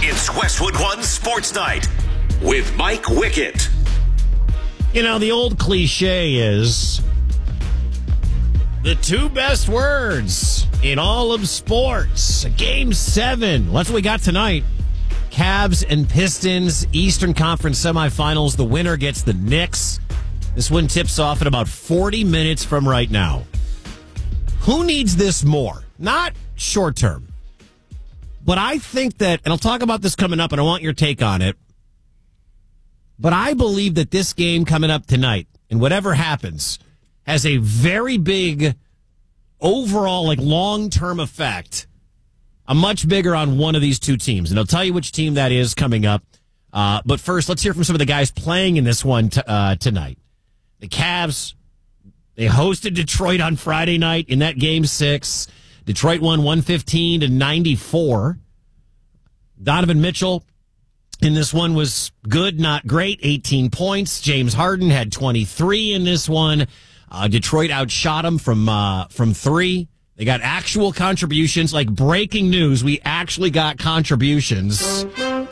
It's Westwood One Sports Night with Mike Wickett. You know, the old cliche is the two best words in all of sports. Game 7. That's what we got tonight. Cavs and Pistons, Eastern Conference semifinals. The winner gets the Knicks. This one tips off in about 40 minutes from right now. Who needs this more? Not short term. But I think that, and I'll talk about this coming up, and I want your take on it. But I believe that this game coming up tonight, and whatever happens, has a very big overall, long-term effect. A much bigger on one of these two teams. And I'll tell you which team that is coming up. But first, let's hear from some of the guys playing in this one tonight. The Cavs, they hosted Detroit on Friday night in that Game 6. Detroit won 115-94. Donovan Mitchell in this one was good, not great, 18 points. James Harden had 23 in this one. Detroit outshot him from 3. They got actual contributions, like breaking news. We actually got contributions from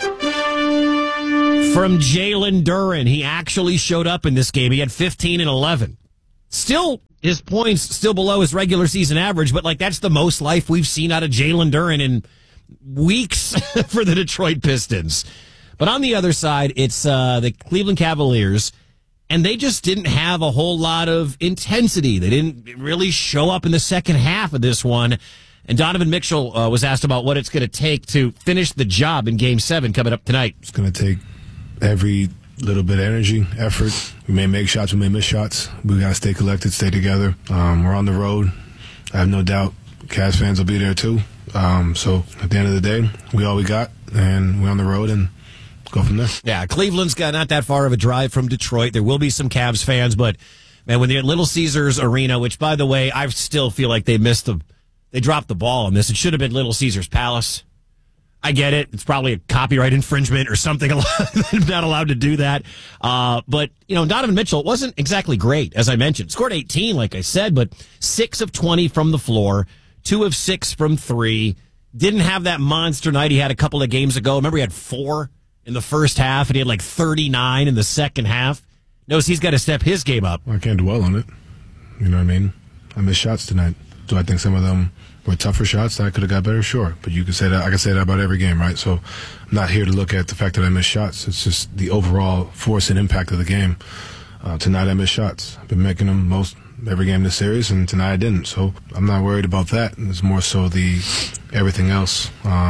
Jalen Duren. He actually showed up in this game. He had 15 and 11. Still, his points still below his regular season average, but that's the most life we've seen out of Jalen Duren in weeks for the Detroit Pistons. But on the other side, it's the Cleveland Cavaliers, and they just didn't have a whole lot of intensity. They didn't really show up in the second half of this one. And Donovan Mitchell was asked about what it's going to take to finish the job in Game 7 coming up tonight. It's going to take every little bit of energy, effort. We may make shots, we may miss shots. We got to stay collected, stay together. We're on the road. I have no doubt Cavs fans will be there too. So at the end of the day, we all we got, and we're on the road and go from there. Yeah, Cleveland's got not that far of a drive from Detroit. There will be some Cavs fans, but man, when they're at Little Caesars Arena, which by the way, I still feel like they dropped the ball on this. It should have been Little Caesars Palace. I get it. It's probably a copyright infringement or something. I'm not allowed to do that. But, Donovan Mitchell wasn't exactly great, as I mentioned. Scored 18, like I said, but 6 of 20 from the floor, 2 of 6 from 3. Didn't have that monster night he had a couple of games ago. Remember, he had 4 in the first half, and he had 39 in the second half. Knows he's got to step his game up. Well, I can't dwell on it. You know what I mean? I missed shots tonight. Do I think some of them were tougher shots that I could have got better? Sure. But you can say that. I can say that about every game, right? So I'm not here to look at the fact that I missed shots. It's just the overall force and impact of the game. Tonight I missed shots. I've been making them most every game this series, and tonight I didn't. So I'm not worried about that. It's more so the everything else.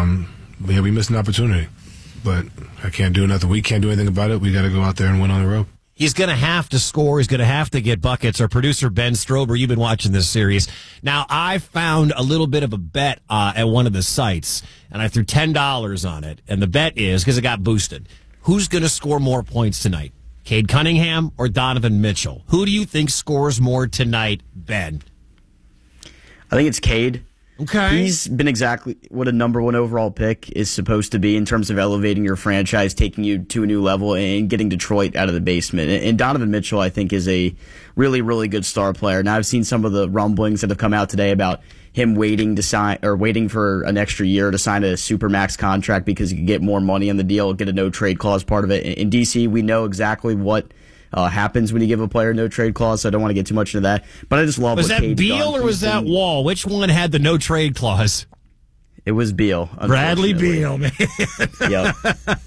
We missed an opportunity. But I can't do nothing. We can't do anything about it. We got to go out there and win on the road. He's going to have to score. He's going to have to get buckets. Our producer, Ben Strober, you've been watching this series. Now, I found a little bit of a bet at one of the sites, and I threw $10 on it. And the bet is, because it got boosted, who's going to score more points tonight? Cade Cunningham or Donovan Mitchell? Who do you think scores more tonight, Ben? I think it's Cade. Okay. He's been exactly what a number 1 overall pick is supposed to be in terms of elevating your franchise, taking you to a new level, and getting Detroit out of the basement. And Donovan Mitchell, I think, is a really, really good star player. Now, I've seen some of the rumblings that have come out today about him waiting for an extra year to sign a supermax contract because he could get more money on the deal, get a no trade clause part of it. In DC, we know exactly what happens when you give a player no trade clause, so I don't want to get too much into that. But I just love was what that Cade's Beal done. or was that Wall? Which one had the no trade clause? It was Beal. Bradley Beal, man. Yep.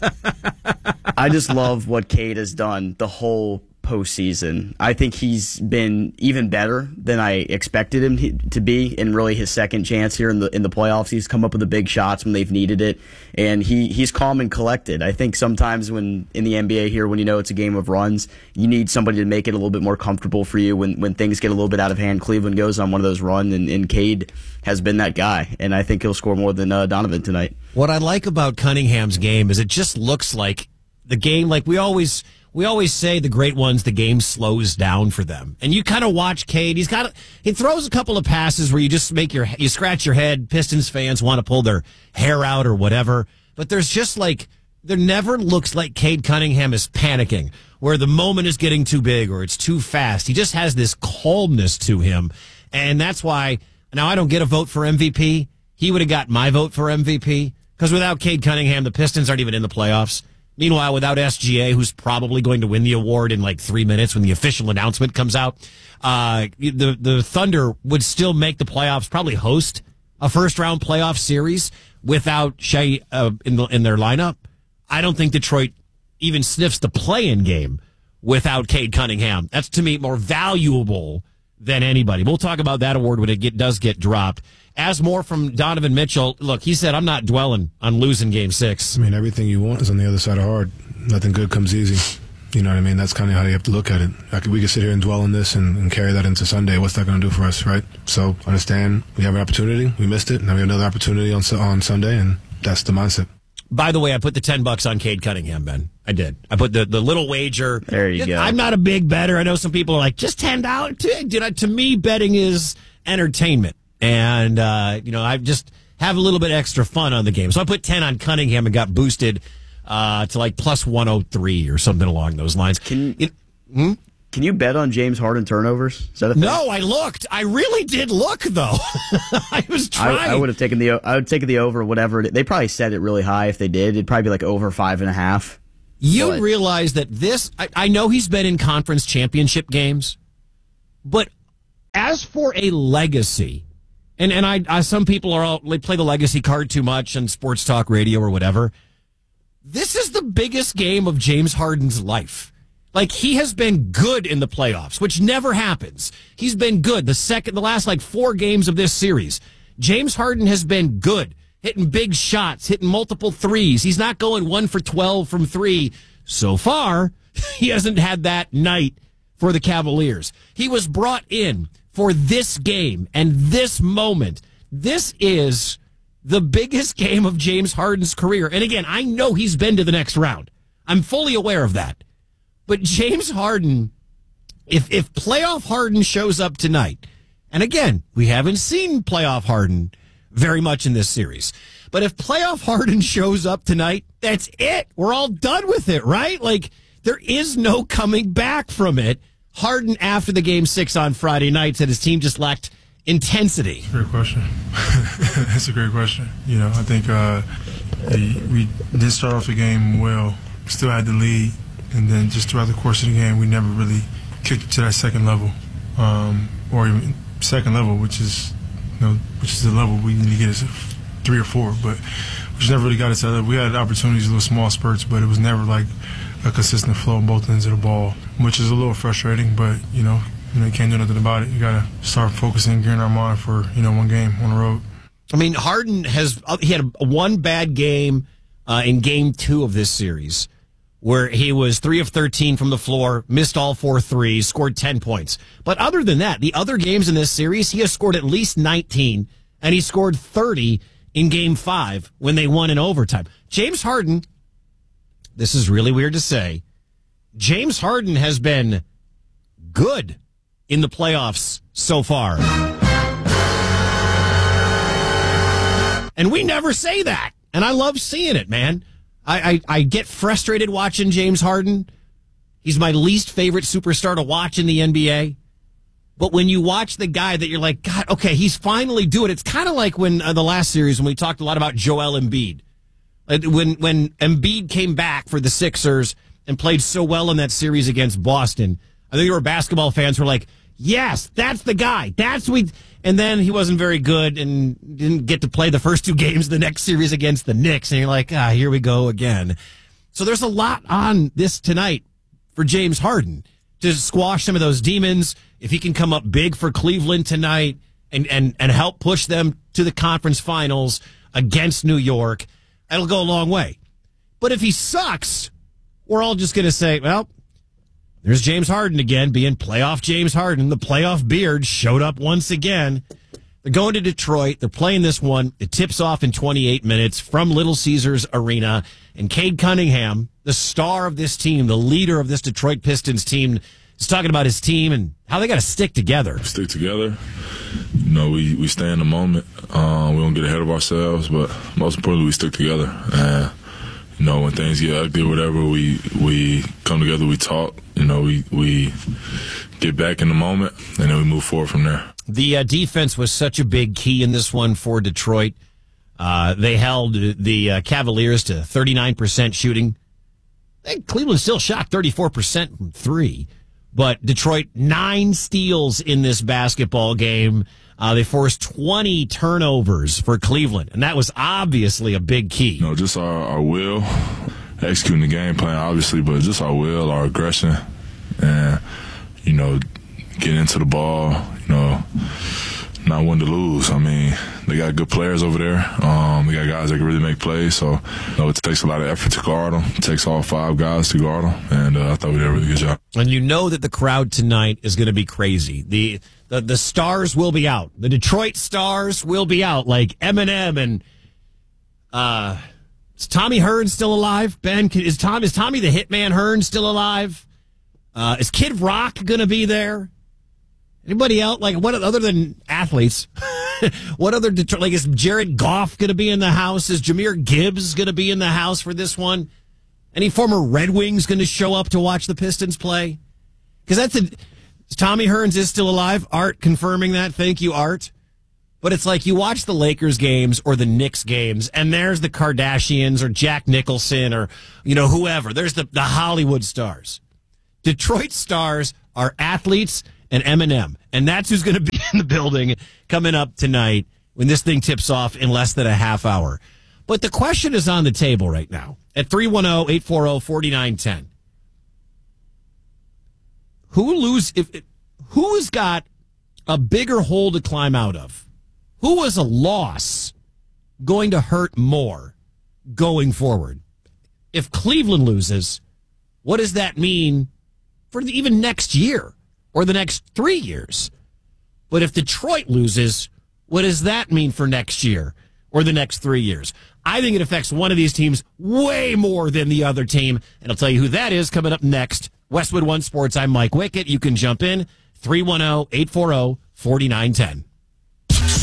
I just love what Cade has done the whole postseason. I think he's been even better than I expected him to be in really his second chance here in the playoffs. He's come up with the big shots when they've needed it, and he's calm and collected. I think sometimes when in the NBA here, when you know it's a game of runs, you need somebody to make it a little bit more comfortable for you when things get a little bit out of hand. Cleveland goes on one of those runs, and Cade has been that guy, and I think he'll score more than Donovan tonight. What I like about Cunningham's game is it just looks like the game, like we always say the great ones, the game slows down for them. And you kind of watch Cade. He throws a couple of passes where you just you scratch your head. Pistons fans want to pull their hair out or whatever. But there's just there never looks like Cade Cunningham is panicking, where the moment is getting too big or it's too fast. He just has this calmness to him. And that's why, now I don't get a vote for MVP. He would have got my vote for MVP Because without Cade Cunningham, the Pistons aren't even in the playoffs. Meanwhile, without SGA, who's probably going to win the award in like 3 minutes when the official announcement comes out, the Thunder would still make the playoffs, probably host a first-round playoff series without Shai in their lineup. I don't think Detroit even sniffs the play-in game without Cade Cunningham. That's, to me, more valuable than anybody. We'll talk about that award when it does get dropped. As more from Donovan Mitchell, look, he said, I'm not dwelling on losing Game 6. I mean, everything you want is on the other side of hard. Nothing good comes easy. You know what I mean? That's kind of how you have to look at it. We could sit here and dwell on this and carry that into Sunday. What's that going to do for us, right? So understand we have an opportunity. We missed it. Now we have another opportunity on Sunday, and that's the mindset. By the way, I put the $10 on Cade Cunningham, Ben. I did. I put the little wager. There you go. I'm not a big bettor. I know some people are like, just $10. To me, betting is entertainment. And, I just have a little bit extra fun on the game. So I put 10 on Cunningham and got boosted to like plus 103 or something along those lines. Can you bet on James Harden turnovers? Is that a thing? No, I looked. I really did look, though. I was trying. I would have taken the over, whatever. They probably set it really high if they did. It'd probably be like over 5.5. You realize that I know he's been in conference championship games, but as for a legacy, and I some people they play the legacy card too much on sports talk radio or whatever. This is the biggest game of James Harden's life. Like, he has been good in the playoffs, which never happens. He's been good. The last like 4 games of this series, James Harden has been good, hitting big shots, hitting multiple threes. He's not going 1 for 12 from 3 so far. He hasn't had that night for the Cavaliers. He was brought in for this game and this moment. This is the biggest game of James Harden's career. And again, I know he's been to the next round. I'm fully aware of that. But James Harden, if playoff Harden shows up tonight, and again, we haven't seen playoff Harden very much in this series, but if playoff Harden shows up tonight, that's it. We're all done with it, right? Like, there is no coming back from it. Harden, after the Game 6 on Friday night, said his team just lacked intensity. Great question. That's a great question. I think we did start off the game well, still had the lead, and then just throughout the course of the game, we never really kicked it to that second level, or even second level, which is the level we need to get as 3 or 4, but we just never really got it to that. We had opportunities, little small spurts, but it was never like a consistent flow on both ends of the ball, which is a little frustrating, but you can't do nothing about it. You got to start focusing, gearing our mind for, one game on the road. I mean, Harden he had one bad game in Game 2 of this series where he was 3 of 13 from the floor, missed all 4 threes, scored 10 points. But other than that, the other games in this series, he has scored at least 19, and he scored 30 in Game 5 when they won in overtime. James Harden, this is really weird to say, James Harden has been good in the playoffs so far. And we never say that. And I love seeing it, man. I get frustrated watching James Harden. He's my least favorite superstar to watch in the NBA. But when you watch the guy that you're like, God, okay, he's finally doing it. It's kind of like when the last series when we talked a lot about Joel Embiid. When Embiid came back for the Sixers and played so well in that series against Boston, I think there were basketball fans who were like, yes, that's the guy. And then he wasn't very good and didn't get to play the first 2 games of the next series against the Knicks. And you're like, here we go again. So there's a lot on this tonight for James Harden to squash some of those demons. If he can come up big for Cleveland tonight and help push them to the conference finals against New York, that'll go a long way. But if he sucks, we're all just going to say, well, there's James Harden again, being playoff James Harden. The playoff beard showed up once again. They're going to Detroit. They're playing this one. It tips off in 28 minutes from Little Caesars Arena. And Cade Cunningham, the star of this team, the leader of this Detroit Pistons team, is talking about his team and how they got to stick together. Stick together. We stay in the moment. We don't get ahead of ourselves, but most importantly, we stick together. And when things get ugly or whatever, we come together, we talk, we get back in the moment, and then we move forward from there. The defense was such a big key in this one for Detroit. They held the Cavaliers to 39% shooting. Cleveland still shot 34% from three. But Detroit, 9 steals in this basketball game. They forced 20 turnovers for Cleveland, and that was obviously a big key. You know, just our will, executing the game plan, obviously, but just our will, our aggression, and, you know, getting into the ball, you know, not wanting to lose. I mean, they got good players over there. They got guys that can really make plays. So, you know, it takes a lot of effort to guard them. It takes all 5 guys to guard them. And I thought we did a really good job. And you know that the crowd tonight is going to be crazy. The stars will be out. The Detroit stars will be out, like Eminem and is Tommy Hearn still alive? Ben, is Tommy the Hitman Hearn still alive? Is Kid Rock going to be there? Anybody else? Like, what other than athletes? What other Detroit? Like, is Jared Goff going to be in the house? Is Jahmyr Gibbs going to be in the house for this one? Any former Red Wings going to show up to watch the Pistons play? Because Tommy Hearns is still alive. Art confirming that. Thank you, Art. But it's like you watch the Lakers games or the Knicks games, and there's the Kardashians or Jack Nicholson or, you know, whoever. There's the Hollywood stars. Detroit stars are athletes and Eminem. And that's who's going to be in the building coming up tonight when this thing tips off in less than a half hour. But the question is on the table right now at 310-840-4910. Who's got a bigger hole to climb out of? Who is a loss going to hurt more going forward? If Cleveland loses, what does that mean for even next year or the next 3 years? But if Detroit loses, what does that mean for next year or the next 3 years? I think it affects one of these teams way more than the other team, and I'll tell you who that is coming up next. Westwood One Sports, I'm Mike Wickett. You can jump in, 310-840-4910.